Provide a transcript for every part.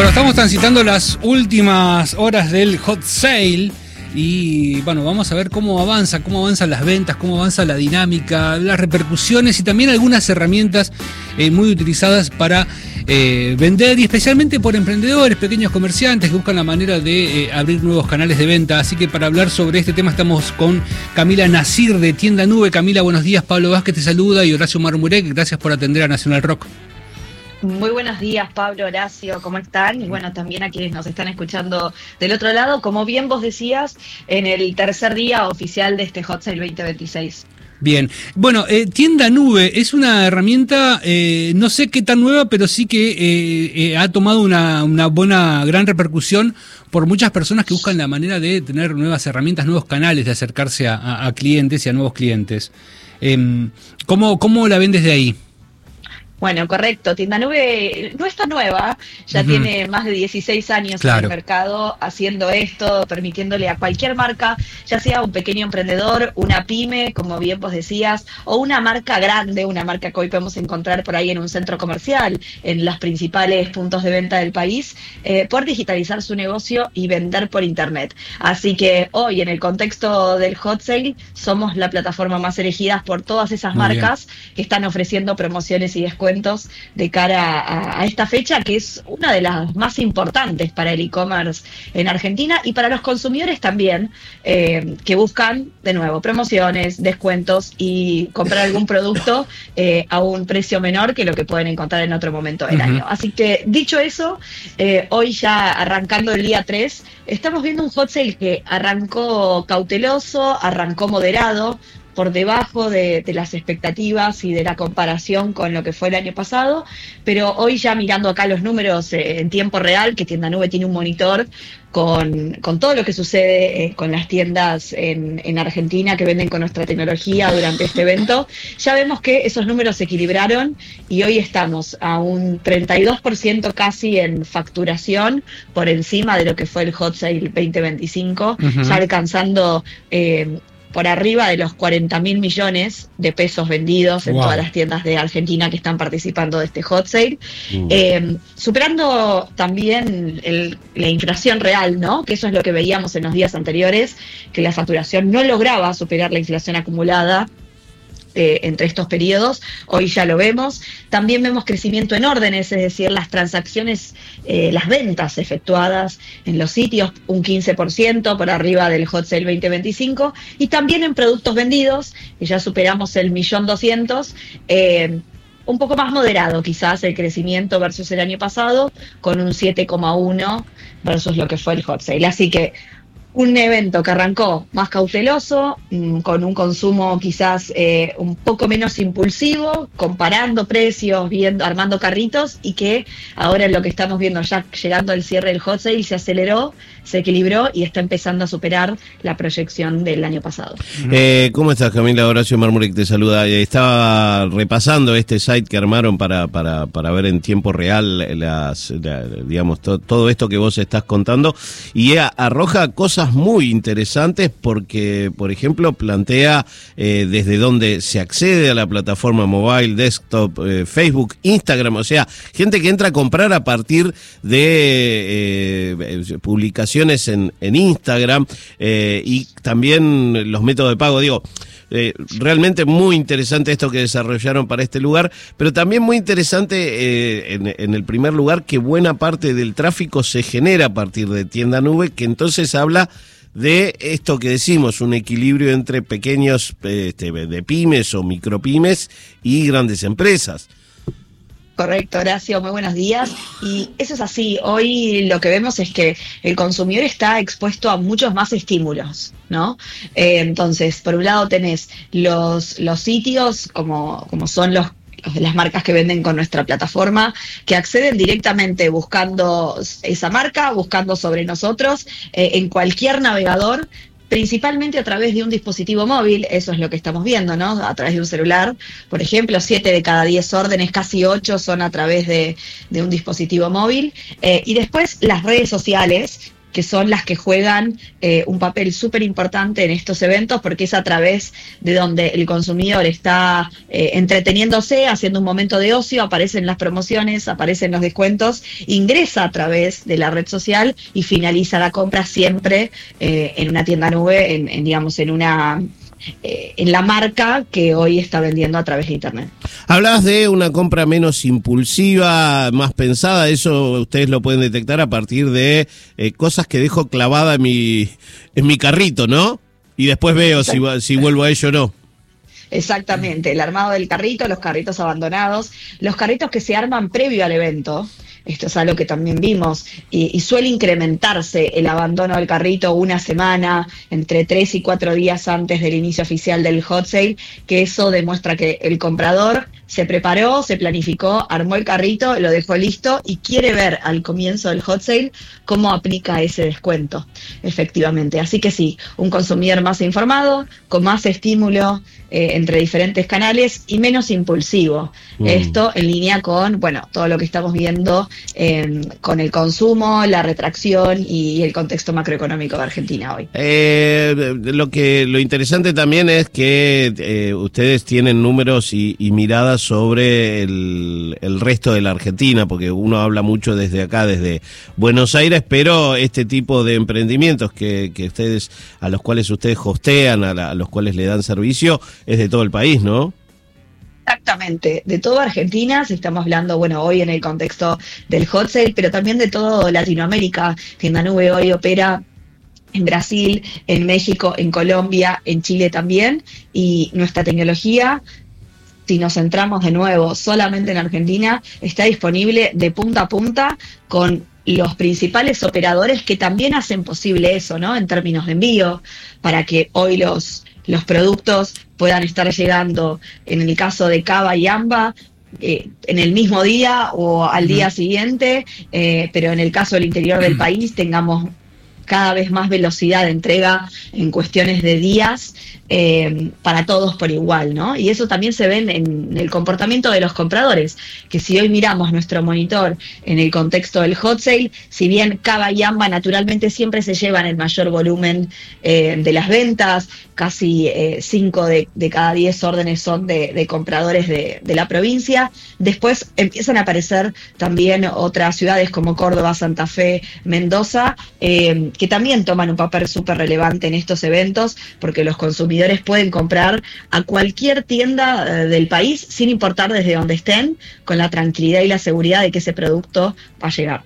Bueno, estamos transitando las últimas horas del hot sale y bueno, vamos a ver cómo avanzan las ventas, cómo avanza la dinámica, las repercusiones y también algunas herramientas muy utilizadas para vender, y especialmente por emprendedores, pequeños comerciantes que buscan la manera de abrir nuevos canales de venta. Así que para hablar sobre este tema estamos con Camila Nasir de Tienda Nube. Camila, buenos días. Pablo Vázquez te saluda y Horacio Marmurek, gracias por atender a Nacional Rock. Muy buenos días, Pablo, Horacio, ¿cómo están? Y bueno, también a quienes nos están escuchando del otro lado, como bien vos decías, en el tercer día oficial de este Hot Sale 2026. Bien, bueno, Tienda Nube es una herramienta, no sé qué tan nueva, pero sí que ha tomado una gran repercusión por muchas personas que buscan la manera de tener nuevas herramientas, nuevos canales de acercarse a clientes y a nuevos clientes. ¿Cómo la ven desde ahí? Bueno, correcto. Tienda Nube no está nueva, ya tiene más de 16 años en el mercado haciendo esto, permitiéndole a cualquier marca, ya sea un pequeño emprendedor, una pyme, como bien vos decías, o una marca grande, una marca que hoy podemos encontrar por ahí en un centro comercial, en los principales puntos de venta del país, por digitalizar su negocio y vender por internet. Así que hoy, en el contexto del hot sale, somos la plataforma más elegida por todas esas marcas que están ofreciendo promociones y descuentos de cara a esta fecha, que es una de las más importantes para el e-commerce en Argentina y para los consumidores también, que buscan, de nuevo, promociones, descuentos y comprar algún producto a un precio menor que lo que pueden encontrar en otro momento del año. Así que, dicho eso, hoy ya arrancando el día 3, estamos viendo un hot sale que arrancó cauteloso, arrancó moderado, por debajo de las expectativas y de la comparación con lo que fue el año pasado, pero hoy ya mirando acá los números en tiempo real, que Tienda Nube tiene un monitor con todo lo que sucede con las tiendas en Argentina que venden con nuestra tecnología durante este evento, ya vemos que esos números se equilibraron y hoy estamos a un 32% casi en facturación por encima de lo que fue el Hot Sale 2025, ya alcanzando por arriba de los 40.000 millones de pesos vendidos en todas las tiendas de Argentina que están participando de este hot sale, superando también la inflación real, ¿no? Que eso es lo que veíamos en los días anteriores, que la facturación no lograba superar la inflación acumulada entre estos periodos. Hoy ya lo vemos. También vemos crecimiento en órdenes, es decir, las transacciones, las ventas efectuadas en los sitios, un 15% por arriba del Hot Sale 2025, y también en productos vendidos, que ya superamos el 1.200.000, un poco más moderado quizás el crecimiento versus el año pasado, con un 7,1 versus lo que fue el Hot Sale. Así que un evento que arrancó más cauteloso, con un consumo quizás un poco menos impulsivo, comparando precios, armando carritos, y que ahora lo que estamos viendo ya llegando al cierre del hot sale se aceleró, se equilibró y está empezando a superar la proyección del año pasado. ¿Cómo estás, Camila? Horacio Marmurek te saluda. Estaba repasando este site que armaron para ver en tiempo real digamos todo esto que vos estás contando, y arroja cosas muy interesantes porque, por ejemplo, plantea desde dónde se accede a la plataforma mobile, desktop, Facebook, Instagram, o sea, gente que entra a comprar a partir de publicaciones en Instagram, y también los métodos de pago. Digo, realmente muy interesante esto que desarrollaron para este lugar, pero también muy interesante en el primer lugar que buena parte del tráfico se genera a partir de Tienda Nube, que entonces habla de esto que decimos, un equilibrio entre pequeños de pymes o micropymes y grandes empresas. Correcto, Horacio, muy buenos días. Y eso es así. Hoy lo que vemos es que el consumidor está expuesto a muchos más estímulos, ¿no? Entonces, por un lado tenés los sitios como son las marcas que venden con nuestra plataforma, que acceden directamente buscando esa marca, buscando sobre nosotros, en cualquier navegador, principalmente a través de un dispositivo móvil. Eso es lo que estamos viendo, ¿no? A través de un celular, por ejemplo, 7 de cada 10 órdenes, casi 8 son a través de un dispositivo móvil. Y después las redes sociales, que son las que juegan un papel súper importante en estos eventos, porque es a través de donde el consumidor está entreteniéndose, haciendo un momento de ocio, aparecen las promociones, aparecen los descuentos, ingresa a través de la red social y finaliza la compra siempre en una tienda nube, digamos, en la marca que hoy está vendiendo a través de Internet. Hablas de una compra menos impulsiva, más pensada. Eso ustedes lo pueden detectar a partir de cosas que dejo clavada en mi carrito, ¿no? Y después veo si vuelvo a ello o no. Exactamente, el armado del carrito, los carritos abandonados, los carritos que se arman previo al evento. Esto es algo que también vimos, y suele incrementarse el abandono del carrito una semana, entre 3 y 4 días antes del inicio oficial del hot sale, que eso demuestra que el comprador se preparó, se planificó, armó el carrito, lo dejó listo y quiere ver al comienzo del hot sale cómo aplica ese descuento, efectivamente. Así que sí, un consumidor más informado, con más estímulo entre diferentes canales y menos impulsivo. Esto en línea con, bueno, todo lo que estamos viendo con el consumo, la retracción y el contexto macroeconómico de Argentina hoy. Lo interesante también es que ustedes tienen números y miradas sobre el resto de la Argentina, porque uno habla mucho desde acá, desde Buenos Aires, pero este tipo de emprendimientos que ustedes, a los cuales ustedes hostean, a los cuales le dan servicio, es de todo el país, ¿no? Exactamente, de toda Argentina, si estamos hablando, bueno, hoy en el contexto del hot sale, pero también de toda Latinoamérica. Tienda Nube hoy opera en Brasil, en México, en Colombia, en Chile también, y nuestra tecnología, si nos centramos de nuevo solamente en Argentina, está disponible de punta a punta con los principales operadores que también hacen posible eso, ¿no? En términos de envío, para que hoy los productos puedan estar llegando, en el caso de Cava y Amba, en el mismo día o al día siguiente, pero en el caso del interior del país tengamos cada vez más velocidad de entrega en cuestiones de días para todos por igual, ¿no? Y eso también se ve en el comportamiento de los compradores, que si hoy miramos nuestro monitor en el contexto del hot sale, si bien Cava y Amba naturalmente siempre se llevan el mayor volumen de las ventas, casi 5 de cada 10 órdenes son de compradores de la provincia, después empiezan a aparecer también otras ciudades como Córdoba, Santa Fe, Mendoza, que también toman un papel súper relevante en estos eventos, porque los consumidores pueden comprar a cualquier tienda del país, sin importar desde donde estén, con la tranquilidad y la seguridad de que ese producto va a llegar.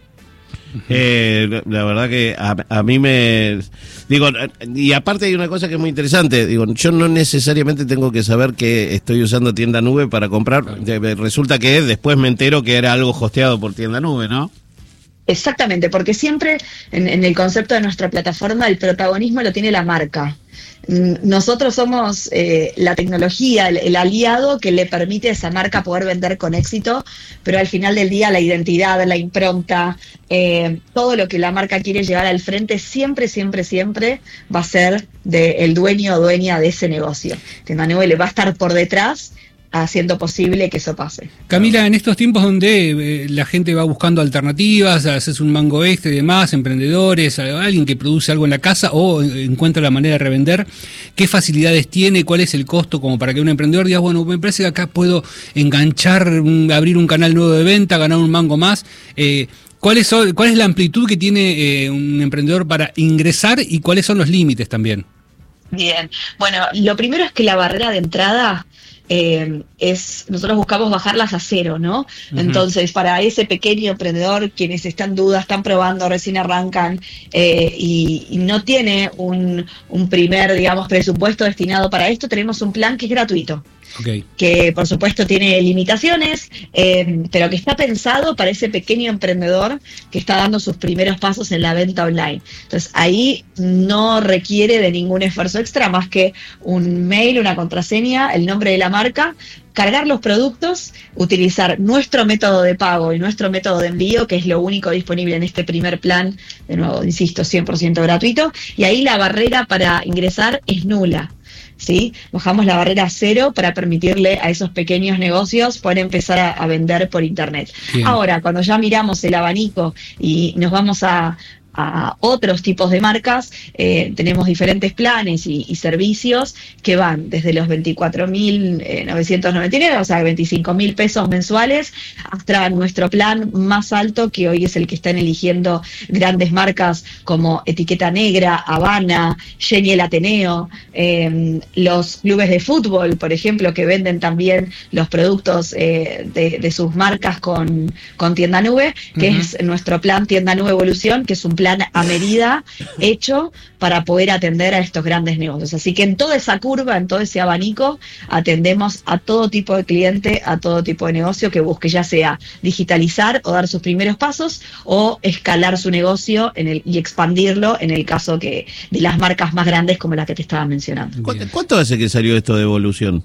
La verdad que a mí me... Digo, y aparte hay una cosa que es muy interesante, digo, yo no necesariamente tengo que saber que estoy usando Tienda Nube para comprar, resulta que después me entero que era algo hosteado por Tienda Nube, ¿no? Exactamente, porque siempre en el concepto de nuestra plataforma el protagonismo lo tiene la marca. Nosotros somos la tecnología, el aliado que le permite a esa marca poder vender con éxito, pero al final del día la identidad, la impronta, todo lo que la marca quiere llevar al frente siempre va a ser del dueño o dueña de ese negocio. Tienda Nube le va a estar por detrás haciendo posible que eso pase. Camila, en estos tiempos donde la gente va buscando alternativas, haces un mango extra y demás, emprendedores, alguien que produce algo en la casa o encuentra la manera de revender, ¿qué facilidades tiene? ¿Cuál es el costo como para que un emprendedor diga, bueno, me parece que acá puedo enganchar, abrir un canal nuevo de venta, ganar un mango más? ¿Cuál es la amplitud que tiene un emprendedor para ingresar y cuáles son los límites también? Bien, bueno, lo primero es que la barrera de entrada nosotros buscamos bajarlas a cero, ¿no? Entonces, para ese pequeño emprendedor, quienes están en duda, están probando, recién arrancan y no tiene un primer, digamos, presupuesto destinado para esto, tenemos un plan que es gratuito. Okay. Que por supuesto tiene limitaciones, pero que está pensado para ese pequeño emprendedor que está dando sus primeros pasos en la venta online. Entonces ahí no requiere de ningún esfuerzo extra más que un mail, una contraseña, el nombre de la marca, cargar los productos, utilizar nuestro método de pago y nuestro método de envío, que es lo único disponible en este primer plan, de nuevo, insisto, 100% gratuito, y ahí la barrera para ingresar es nula. ¿Sí? Bajamos la barrera a cero para permitirle a esos pequeños negocios poder empezar a vender por internet. Bien. Ahora, cuando ya miramos el abanico y nos vamos a a otros tipos de marcas, tenemos diferentes planes y servicios que van desde los 24.999, o sea, 25.000 pesos mensuales, hasta nuestro plan más alto, que hoy es el que están eligiendo grandes marcas como Etiqueta Negra, Habana, Jenny el Ateneo, los clubes de fútbol, por ejemplo, que venden también los productos de sus marcas con Tienda Nube, que es nuestro plan Tienda Nube Evolución, que es un plan a medida hecho para poder atender a estos grandes negocios. Así que en toda esa curva, en todo ese abanico, atendemos a todo tipo de cliente, a todo tipo de negocio que busque, ya sea digitalizar o dar sus primeros pasos o escalar su negocio y expandirlo en el caso de las marcas más grandes como la que te estaba mencionando. ¿Cuánto hace que salió esto de Evolución?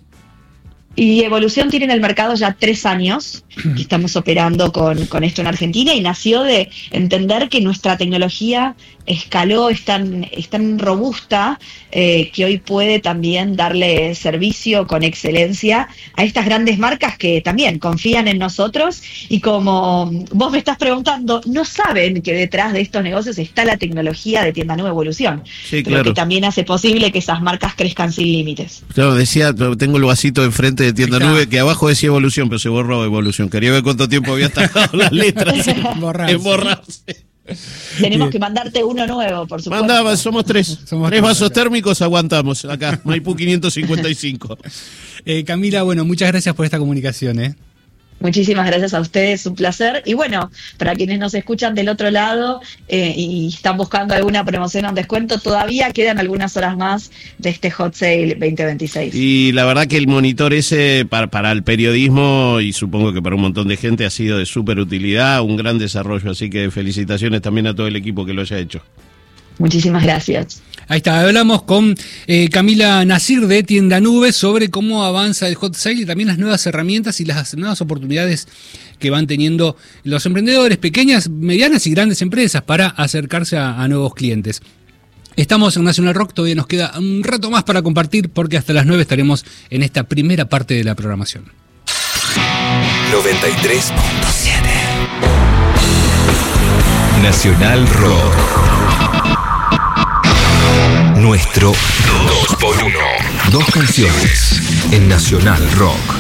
Y Evolución tiene en el mercado ya 3 años que estamos operando con esto en Argentina, y nació de entender que nuestra tecnología escaló, es tan robusta que hoy puede también darle servicio con excelencia a estas grandes marcas que también confían en nosotros, y como vos me estás preguntando, no saben que detrás de estos negocios está la tecnología de Tienda Nube Evolución, sí, claro, que también hace posible que esas marcas crezcan sin límites. Claro, decía, tengo el vasito enfrente de Tienda Nube, que abajo decía Evolución, pero se borró Evolución. Quería ver cuánto tiempo había tardado las letras en borrarse. Tenemos que mandarte uno nuevo, por supuesto. Mandaba, somos 3. Tres vasos térmicos aguantamos acá, Maipú 555. Camila, bueno, muchas gracias por esta comunicación. Muchísimas gracias a ustedes, un placer. Y bueno, para quienes nos escuchan del otro lado y están buscando alguna promoción o un descuento, todavía quedan algunas horas más de este Hot Sale 2026. Y la verdad que el monitor ese para el periodismo, y supongo que para un montón de gente, ha sido de súper utilidad, un gran desarrollo, así que felicitaciones también a todo el equipo que lo haya hecho. Muchísimas gracias. Ahí está, hablamos con Camila Nasir de Tienda Nube sobre cómo avanza el Hot Sale y también las nuevas herramientas y las nuevas oportunidades que van teniendo los emprendedores, pequeñas, medianas y grandes empresas, para acercarse a nuevos clientes. Estamos en Nacional Rock, todavía nos queda un rato más para compartir, porque hasta las 9 estaremos en esta primera parte de la programación. 93.7 Nacional Rock. Nuestro 2x1. 2 canciones en Nacional Rock.